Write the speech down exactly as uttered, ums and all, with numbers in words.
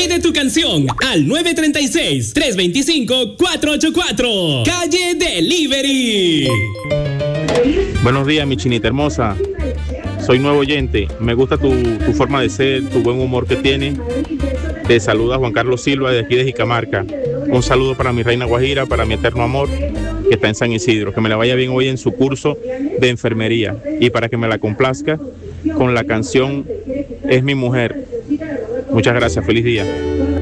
Pide tu canción al nueve tres seis, tres dos cinco, cuatro ocho cuatro. Calle Delivery. Buenos días, mi chinita hermosa. Soy nuevo oyente. Me gusta tu, tu forma de ser, tu buen humor que tienes. Te saluda Juan Carlos Silva de aquí de Jicamarca. Un saludo para mi reina Guajira, para mi eterno amor, que está en San Isidro. Que me la vaya bien hoy en su curso de enfermería. Y para que me la complazca con la canción Es mi mujer. Muchas gracias. Feliz día.